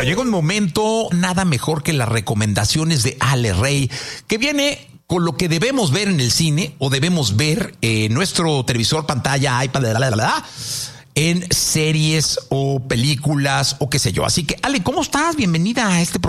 llega un momento nada mejor que las recomendaciones de Ale Rey, que viene con lo que debemos ver en el cine o debemos ver en nuestro televisor, pantalla, iPad, en series o películas o qué sé yo. Así que, Ale, ¿cómo estás? Bienvenida a este programa.